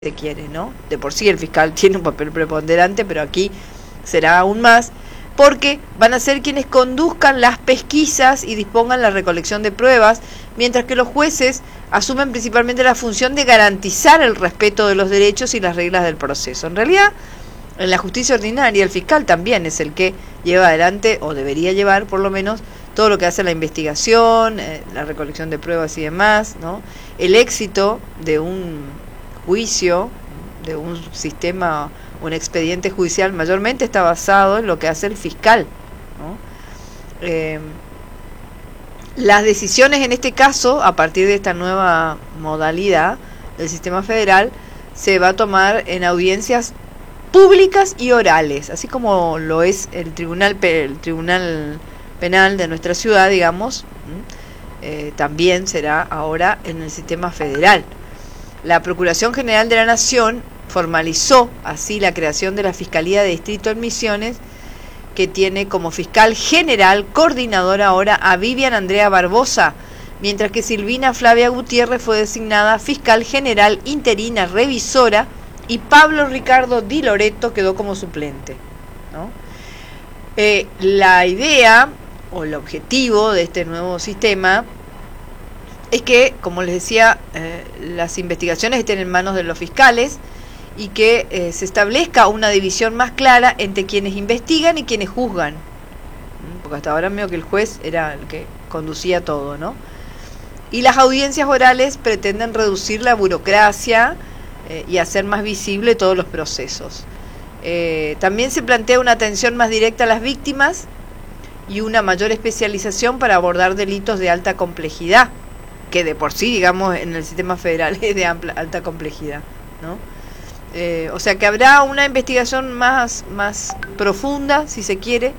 se quiere, ¿no? De por sí el fiscal tiene un papel preponderante, pero aquí será aún más, porque van a ser quienes conduzcan las pesquisas y dispongan la recolección de pruebas, mientras que los jueces asumen principalmente la función de garantizar el respeto de los derechos y las reglas del proceso. En realidad, en la justicia ordinaria, el fiscal también es el que lleva adelante, o debería llevar por lo menos, todo lo que hace la investigación, la recolección de pruebas y demás, ¿no? El éxito de un juicio, de un sistema, un expediente judicial, mayormente está basado en lo que hace el fiscal, ¿no? Las decisiones en este caso, a partir de esta nueva modalidad del sistema federal, se va a tomar en audiencias públicas y orales, así como lo es el tribunal penal de nuestra ciudad, digamos, también será ahora en el sistema federal. La Procuración General de la Nación formalizó así la creación de la Fiscalía de Distrito en Misiones, que tiene como fiscal general coordinadora ahora a Vivian Andrea Barbosa, mientras que Silvina Flavia Gutiérrez fue designada fiscal general interina revisora y Pablo Ricardo Di Loreto quedó como suplente, ¿no? La idea o el objetivo de este nuevo sistema es que, como les decía, las investigaciones estén en manos de los fiscales y que se establezca una división más clara entre quienes investigan y quienes juzgan. Porque hasta ahora veo que el juez era el que conducía todo, ¿no? Y las audiencias orales pretenden reducir la burocracia y hacer más visible todos los procesos. También se plantea una atención más directa a las víctimas y una mayor especialización para abordar delitos de alta complejidad, que de por sí, digamos, en el sistema federal es de alta complejidad, ¿no? O sea que habrá una investigación más profunda, si se quiere,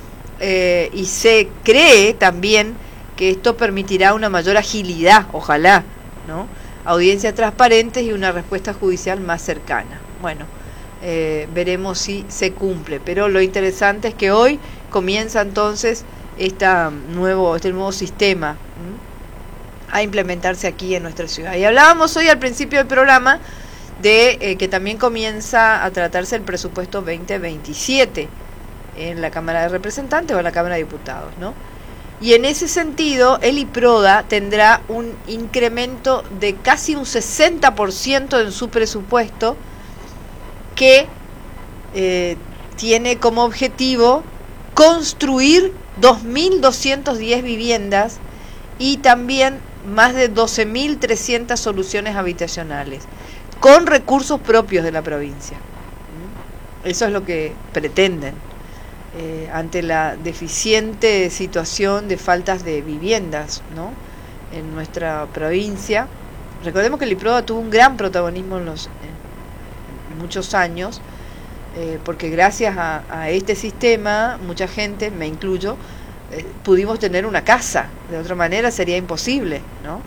y se cree también que esto permitirá una mayor agilidad, ojalá, ¿no? Audiencias transparentes y una respuesta judicial más cercana. Bueno, veremos si se cumple, pero lo interesante es que hoy comienza entonces este nuevo sistema a implementarse aquí en nuestra ciudad. Y hablábamos hoy al principio del programa de que también comienza a tratarse el presupuesto 2027 en la Cámara de Representantes o en la Cámara de Diputados, ¿no? Y en ese sentido, el IPRODA tendrá un incremento de casi un 60% en su presupuesto, que tiene como objetivo construir 2.210 viviendas y también más de 12.300 soluciones habitacionales, con recursos propios de la provincia. Eso es lo que pretenden, ante la deficiente situación de faltas de viviendas, ¿no?, en nuestra provincia. Recordemos que el IPRODA tuvo un gran protagonismo en muchos años, porque gracias a este sistema, mucha gente, me incluyo, pudimos tener una casa. De otra manera sería imposible, ¿no?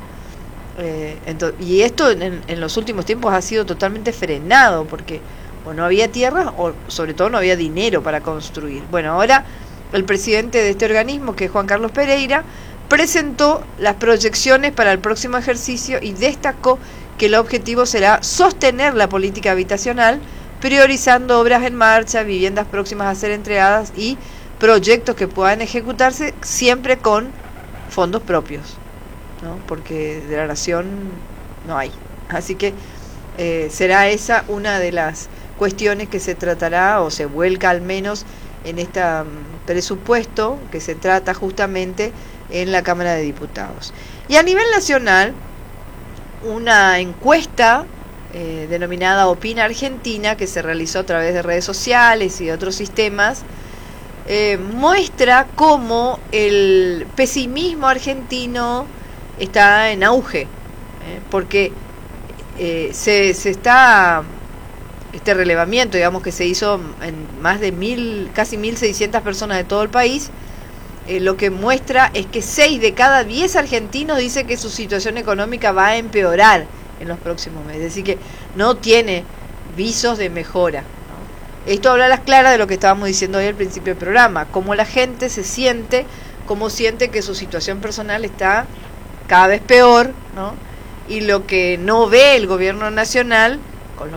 Y esto en los últimos tiempos ha sido totalmente frenado, porque o no había tierra o sobre todo no había dinero para construir. Bueno, ahora el presidente de este organismo, que es Juan Carlos Pereira, presentó las proyecciones para el próximo ejercicio y destacó que el objetivo será sostener la política habitacional, priorizando obras en marcha, viviendas próximas a ser entregadas y proyectos que puedan ejecutarse siempre con fondos propios, ¿no? Porque de la nación no hay. Así que será esa una de las cuestiones que se tratará, o se vuelca al menos en este presupuesto que se trata justamente en la Cámara de Diputados. Y a nivel nacional, una encuesta denominada Opina Argentina, que se realizó a través de redes sociales y otros sistemas, muestra cómo el pesimismo argentino está en auge, porque este relevamiento, digamos, que se hizo en más de casi 1.600 personas de todo el país, lo que muestra es que 6 de cada 10 argentinos dice que su situación económica va a empeorar en los próximos meses, es decir, que no tiene visos de mejora, ¿no? Esto habla a las claras de lo que estábamos diciendo hoy al principio del programa, cómo la gente se siente, cómo siente que su situación personal está cada vez peor, ¿no? Y lo que no ve el gobierno nacional